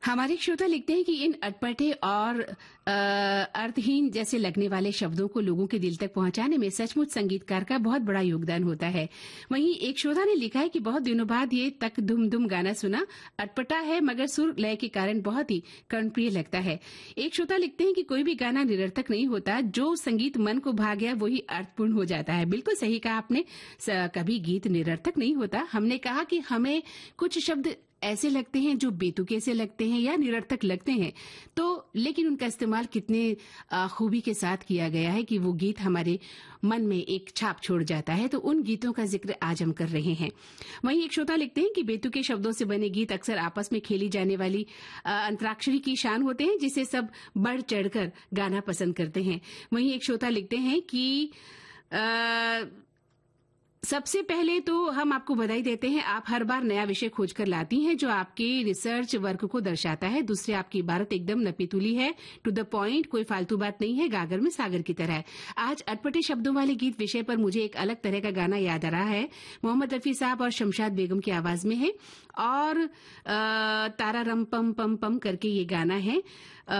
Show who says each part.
Speaker 1: हमारे श्रोता लिखते हैं कि इन अटपटे और अर्थहीन जैसे लगने वाले शब्दों को लोगों के दिल तक पहुंचाने में सचमुच संगीतकार का बहुत बड़ा योगदान होता है। वहीं एक श्रोता ने लिखा है कि बहुत दिनों बाद ये तक धुम धुम गाना सुना, अटपटा है मगर सुर लय के कारण बहुत ही कर्णप्रिय लगता है। एक श्रोता लिखते हैं कि कोई भी गाना निरर्थक नहीं होता, जो संगीत मन को भा गया वही अर्थपूर्ण हो जाता है। बिल्कुल सही कहा आपने, कभी गीत निरर्थक नहीं होता। हमने कहा कि हमें कुछ शब्द ऐसे लगते हैं जो बेतुके से लगते हैं या निरर्थक लगते हैं, तो लेकिन उनका इस्तेमाल कितने खूबी के साथ किया गया है कि वो गीत हमारे मन में एक छाप छोड़ जाता है। तो उन गीतों का जिक्र आज हम कर रहे हैं। वहीं एक श्रोता लिखते हैं कि बेतुके शब्दों से बने गीत अक्सर आपस में खेली जाने वाली अंतराक्षरी की शान होते हैं, जिसे सब बढ़ चढ़कर गाना पसंद करते हैं। वहीं एक श्रोता लिखते हैं कि सबसे पहले तो हम आपको बधाई देते हैं, आप हर बार नया विषय खोजकर लाती हैं जो आपके रिसर्च वर्क को दर्शाता है। दूसरे, आपकी इबारत एकदम नपीतुली है, टू द पॉइंट, कोई फालतू बात नहीं है, गागर में सागर की तरह है। आज अटपटे शब्दों वाले गीत विषय पर मुझे एक अलग तरह का गाना याद आ रहा है। मोहम्मद रफी साहब और शमशाद बेगम की आवाज में है और तारा रम पम पम पम करके ये गाना है।